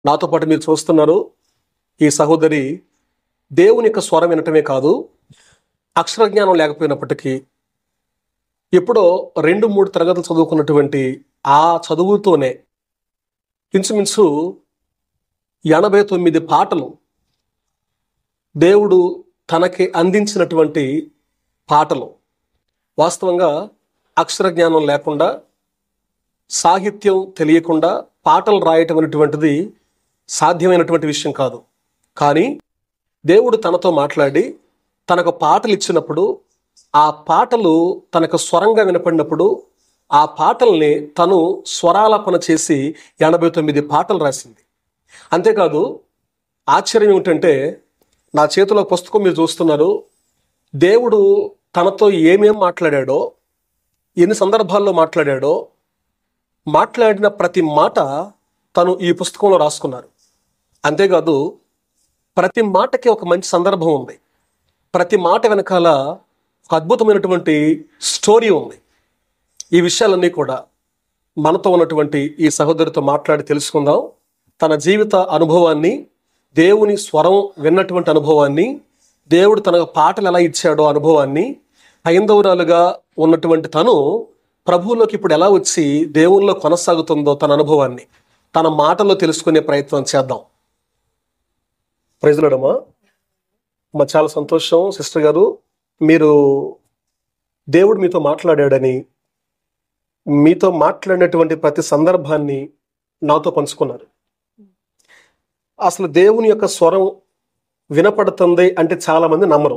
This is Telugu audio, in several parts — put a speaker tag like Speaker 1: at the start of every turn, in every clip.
Speaker 1: నాతో పాటు మీరు చూస్తున్నారు, ఈ సహోదరి దేవుని యొక్క స్వరం వినటమే కాదు, అక్షర జ్ఞానం లేకపోయినప్పటికీ ఎప్పుడో 2-3 తరగతులు చదువుకున్నటువంటి ఆ చదువుతోనే ఇంచుమించు 89 పాటలు దేవుడు తనకి అందించినటువంటి పాటలు. వాస్తవంగా అక్షర జ్ఞానం లేకుండా, సాహిత్యం తెలియకుండా పాటలు రాయటం అనేటువంటిది సాధ్యమైనటువంటి విషయం కాదు. కానీ దేవుడు తనతో మాట్లాడి తనకు పాటలు ఇచ్చినప్పుడు, ఆ పాటలు తనకు స్వరంగా వినపడినప్పుడు, ఆ పాటల్ని తను స్వరాలాపన చేసి 89 పాటలు రాసింది. అంతేకాదు, ఆశ్చర్యం ఏమిటంటే, నా చేతిలో పుస్తకం మీరు చూస్తున్నారు. దేవుడు తనతో ఏమేం మాట్లాడాడో, ఎన్ని సందర్భాల్లో మాట్లాడాడో, మాట్లాడిన ప్రతి మాట తను ఈ పుస్తకంలో రాసుకున్నారు. అంతేకాదు, ప్రతి మాటకి ఒక మంచి సందర్భం ఉంది. ప్రతి మాట వెనకాల ఒక అద్భుతమైనటువంటి స్టోరీ ఉంది. ఈ విషయాలన్నీ కూడా మనతో ఉన్నటువంటి ఈ సహోదరితో మాట్లాడి తెలుసుకుందాం. తన జీవిత అనుభవాన్ని, దేవుని స్వరం విన్నటువంటి అనుభవాన్ని, దేవుడు తనకు పాటలు ఎలా ఇచ్చాడో అనుభవాన్ని, హైందవురాలుగా ఉన్నటువంటి తను ప్రభువులోకి ఇప్పుడు ఎలా వచ్చి దేవునిలో కొనసాగుతుందో తన అనుభవాన్ని తన మాటల్లో తెలుసుకునే ప్రయత్నం చేద్దాం. ప్రైజ్ లార్డ్ అమ్మా. చాలా సంతోషం సిస్టర్ గారు, మీరు దేవుడు మీతో మాట్లాడాడని, మీతో మాట్లాడినటువంటి ప్రతి సందర్భాన్ని నాతో పంచుకున్నారు. అసలు దేవుని యొక్క స్వరం వినపడుతుంది అంటే చాలామంది నమ్మరు.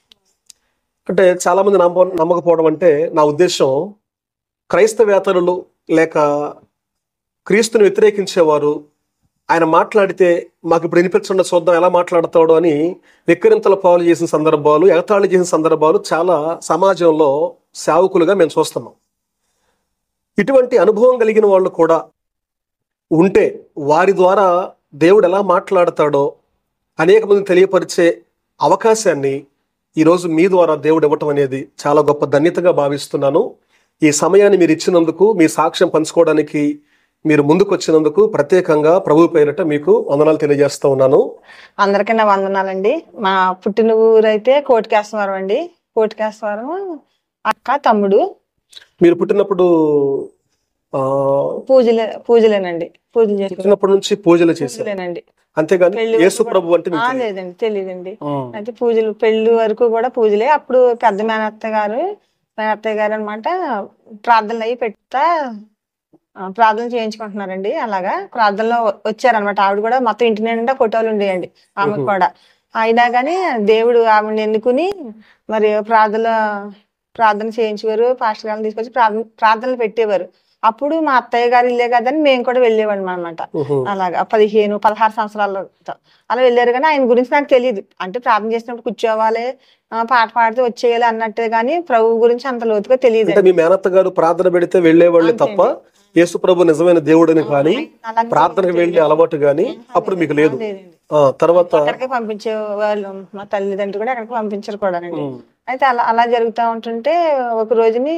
Speaker 1: అంటే చాలామంది నమ్మకపోవడం అంటే నా ఉద్దేశం, క్రైస్తవేతరులు లేక క్రీస్తుని వ్యతిరేకించేవారు ఆయన మాట్లాడితే మాకు ఇప్పుడు వినిపించండి చూద్దాం ఎలా మాట్లాడతాడు అని వెక్కిరింతల పాలు చేసిన సందర్భాలు, ఎగతాళి చేసిన సందర్భాలు చాలా సమాజంలో సేవకులుగా మేము చూస్తున్నాం. ఇటువంటి అనుభవం కలిగిన వాళ్ళు కూడా ఉంటే వారి ద్వారా దేవుడు ఎలా మాట్లాడతాడో అనేక మంది తెలియపరిచే అవకాశాన్ని ఈరోజు మీ ద్వారా దేవుడు ఇవ్వటం అనేది చాలా గొప్ప ధన్యతగా భావిస్తున్నాను. ఈ సమయాన్ని మీరు ఇచ్చినందుకు, మీ సాక్ష్యం పంచుకోవడానికి మీరు ముందుకు వచ్చినందుకు ప్రత్యేకంగా ప్రభు పేరిట మీకు వందనాలు తెలియజేస్తూ ఉన్నాను.
Speaker 2: అందరికీ నా వందనాలండి. మా పుట్టిన ఊరైతే కోటికేశ్వరం అండి. కోటికేశ్వరం అక్క తమ్ముడు.
Speaker 1: మీరు పుట్టినప్పుడు
Speaker 2: పూజలేనండి. పూజలు
Speaker 1: పుట్టినప్పటి నుంచి పూజలు చేసేనండి, అంతేగాని యేసు ప్రభు అంటే
Speaker 2: లేదండి, తెలియదండి. అయితే పూజలు పెళ్లి వరకు కూడా పూజలే. అప్పుడు పెద్ద మేనత్తయ్య గారు అనమాట ప్రార్థనలు అయ్యి పెడతా ప్రార్థన చేయించుకుంటున్నారండి. అలాగా ప్రార్థనలో వచ్చారనమాట. ఆవిడ కూడా మొత్తం ఇంటి నిండా ఫోటోలు ఉండేయండి ఆమె కూడా. అయినా కానీ దేవుడు ఆవిడని ఎన్నుకుని మరి ప్రార్థన చేయించేవారు. పాస్టర్ గారిని తీసుకొచ్చి ప్రార్థనలు పెట్టేవారు. అప్పుడు మా అత్తయ్య గారు ఇల్లే కదని మేము కూడా వెళ్ళేవాళ్ళం అనమాట. అలాగా 15-16 సంవత్సరాలతో అలా వెళ్ళారు. కానీ ఆయన గురించి నాకు తెలియదు. అంటే ప్రార్థన చేసినప్పుడు కూర్చోవాలి, పాట పాడితే వచ్చేయాలి అన్నట్టే గానీ ప్రభు గురించి అంత లోతుగా తెలియదు.
Speaker 1: మీ మేనత్త గారు ప్రార్థన పెడితే వెళ్ళేవాళ్ళు తప్ప యేసు ప్రభు నిజమైన దేవుడని కానీ ప్రార్థనకు వెళ్ళే అలవాటు గానీ అప్పుడు మీకు లేదు. తర్వాత
Speaker 2: అక్కడికి పంపించే వాళ్ళు, మా తల్లిదండ్రులు కూడా అక్కడికి పంపించారు కూడా. అయితే అలా జరుగుతూ ఉంటుంటే ఒక రోజుని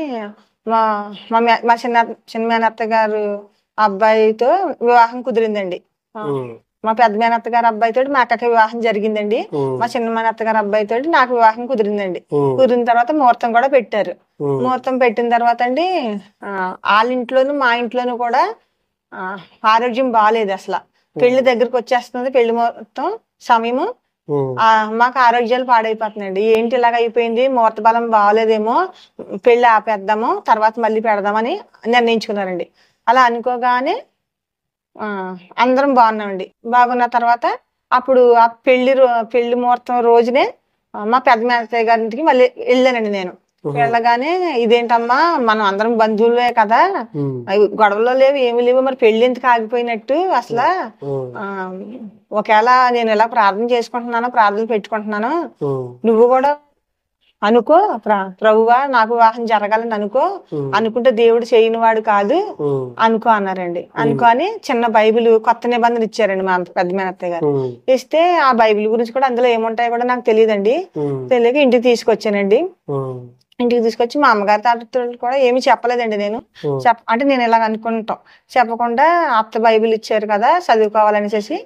Speaker 2: మా చిన్న మేనత్త గారు అబ్బాయితో వివాహం కుదిరిందండి. మా పెద్ద మేనత్త గారు అబ్బాయితో మా అక్కకి వివాహం జరిగిందండి. మా చిన్న మేనత్త గారు అబ్బాయితో నాకు వివాహం కుదిరిందండి. కుదిరిన తర్వాత ముహూర్తం కూడా పెట్టారు. ముహూర్తం పెట్టిన తర్వాత అండి వాళ్ళ ఇంట్లోనూ మా ఇంట్లోనూ కూడా ఆరోగ్యం బాగాలేదు. అసలు పెళ్లి దగ్గరకు వచ్చేస్తుంది, పెళ్లి ముహూర్తం సమయము. మాకు ఆరోగ్యాలు పాడైపోతున్నాయండి. ఏంటి ఇలాగ అయిపోయింది, ముహూర్త బలం బాగాలేదేమో, పెళ్లి ఆపేద్దాము, తర్వాత మళ్ళీ పెడదామని నిర్ణయించుకున్నారండి. అలా అనుకోగానే అందరం బాగున్నామండి. బాగున్న తర్వాత అప్పుడు ఆ పెళ్లి ముహూర్తం రోజునే మా పెద్ద మేనత్తయ్య గారింటికి మళ్ళీ వెళ్ళానండి నేను. వెళ్ళగానే ఇదేంటమ్మా మనం అందరం బంధువులే కదా, గొడవలో లేవు ఏమి లేవు, మరి పెళ్లి ఎందుకు ఆగిపోయినట్టు, అసలు ఒకవేళ నేను ఇలా ప్రార్థన చేసుకుంటున్నాను, ప్రార్థన పెట్టుకుంటున్నాను, నువ్వు కూడా అనుకో, ప్రభువా నాకు వివాహం జరగాలని అనుకుంటే దేవుడు చేయని వాడు కాదు అనుకో అన్నారండి. అనుకోని చిన్న బైబిల్ కొత్త నిబంధన ఇచ్చారండి మా పెద్ద మేనత్తయ్య గారు. ఇస్తే ఆ బైబిల్ గురించి కూడా అందులో ఏముంటాయో కూడా నాకు తెలియదండి. తెలియక ఇంటికి తీసుకొచ్చానండి. ఇంటికి తీసుకొచ్చి మా అమ్మగారి తాతతో కూడా ఏమీ చెప్పలేదండి నేను. అంటే నేను ఇలాగ అనుకుంటాం చెప్పకుండా అత్త బైబిల్ ఇచ్చారు కదా చదువుకోవాలనేసి